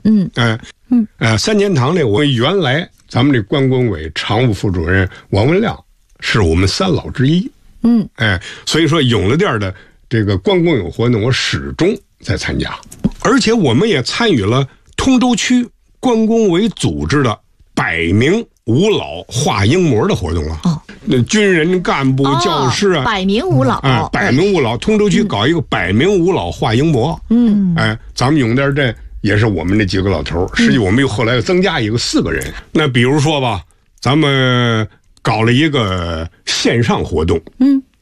三件堂呢，我们原来咱们这关工委常务副主任王文亮是我们三老之一。所以说永乐店的这个关公有活动，我始终在参加，而且我们也参与了通州区关工委组织的100名五老画英模的活动啊。那军人干部、教师啊 ，100名五老 ，100名五老，通州区搞一个100名五老画英模。咱们永乐店也是我们这几个老头，实际我们后来又增加一个4个人。那比如说吧，咱们搞了一个线上活动，